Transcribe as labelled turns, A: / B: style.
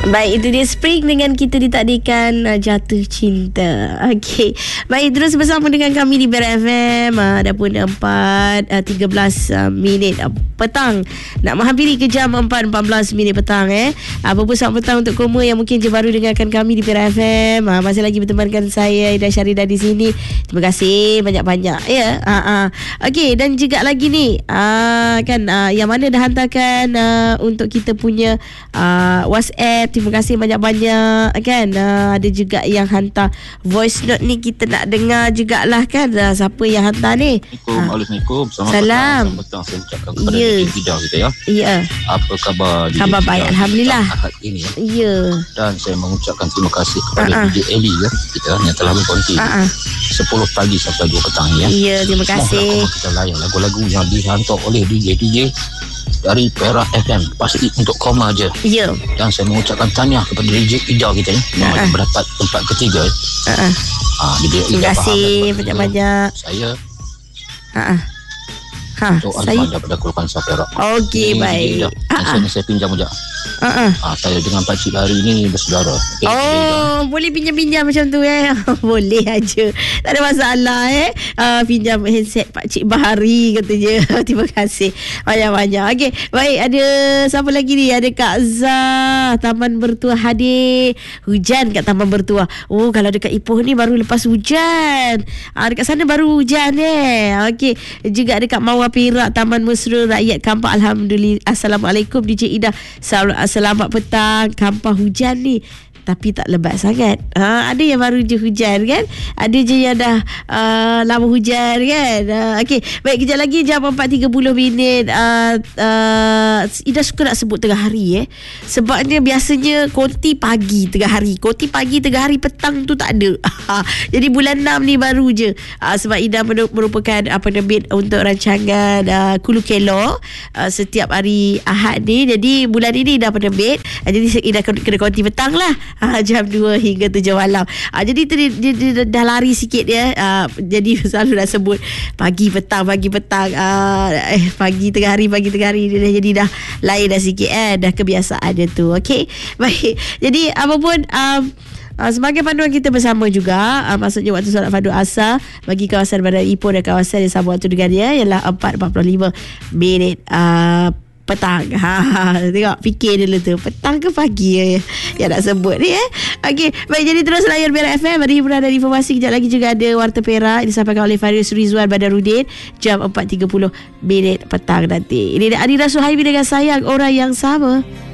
A: Baik, itu dia Spring dengan Kita Ditakdirkan Jatuh Cinta. Okey. Baik, terus bersama dengan kami di Berat FM. Dah pun 13 minit petang. Nak menghampiri ke jam 4:14 minit petang. Apa pun selamat petang untuk Koma yang mungkin je baru dengarkan kami di Berat FM. Masih lagi bertemankan saya Ida Syaridah di sini. Terima kasih banyak-banyak ya. Okey, dan juga lagi ni yang mana dah hantarkan untuk kita punya WhatsApp. Terima kasih banyak-banyak kan. Ada juga yang hantar voice note ni, kita nak dengar jugalah kan. Siapa yang hantar ni?
B: Assalamualaikum.
A: Salam.
B: Selamat petang. Saya ucapkan kepada Ida kita ya.
A: Ya.
B: Apa khabar?
A: Khabar baik, alhamdulillah.
B: Ahad ini ya.
A: Ya.
B: Dan saya mengucapkan terima kasih kepada DJ Eli ya, kita yang telah berkonti 10 pagi sampai 2 petang ya.
A: Ya, terima kasih.
B: Kita layan lagu-lagu yang dihantar oleh DJ dari Perak FM, pasti untuk Koma je.
A: Ya. Dan
B: saya mengucapkan tahniah kepada DJ Ida kita yang mendapat tempat ketiga.
A: Terima kasih banyak-banyak.
B: Saya
A: untuk
B: Alhamdulillah pada Kulkan Perak.
A: Okey, baik.
B: Saya pinjam sekejap. Saya dengan pakcik hari ini bersaudara.
A: Boleh pinjam-pinjam macam tu boleh aja. Tak ada masalah pinjam handset pakcik Bahari katanya. Terima kasih banyak-banyak. Okey, baik, ada siapa lagi ni? Ada Kak Zah, Taman Bertuah hadir. Hujan kat Taman Bertuah. Kalau dekat Ipoh ni baru lepas hujan. Dekat sana baru hujan Okey, juga ada Kak Mawar Perak, Taman Mesra Rakyat Kampar. Alhamdulillah. Assalamualaikum DJ Ida. Selamat petang. Kampar hujan ni tapi tak lebat sangat. Ada yang baru je hujan kan, ada je yang dah lama hujan kan. Okey, baik, kejap lagi jam 4.30 minit. Ida suka nak sebut tengah hari sebabnya biasanya konti pagi tengah hari, konti pagi tengah hari, petang tu tak ada. Jadi bulan 6 ni baru je. Sebab Ida merupakan penerbit untuk rancangan Kulu Kelo setiap hari Ahad ni. Jadi bulan ini Ida penerbit, jadi Ida kena konti petang lah, jam 2 hingga 7 malam. Jadi dia dah lari sikit jadi selalu nak sebut pagi petang pagi tengah hari dia dah jadi dah lain dah sikit dah kebiasaan dia tu. Okey, baik, jadi apa pun sebagai panduan kita bersama juga, maksudnya waktu solat fardu asar bagi kawasan Bandar Ipoh dan kawasan yang sama waktu dengan dia ialah 4.45 minit petang. Tengok, fikir dulu tu, petang ke pagi yang nak sebut ni Okey, baik, jadi terus layan Berat FM. Hari hiburan dan informasi. Kejap lagi juga ada Warta Perak disampaikan oleh Faris Rizwan Badarudin jam 4.30 minit petang nanti. Ini Adira Suhaimi dengan Sayang Orang Yang Sama.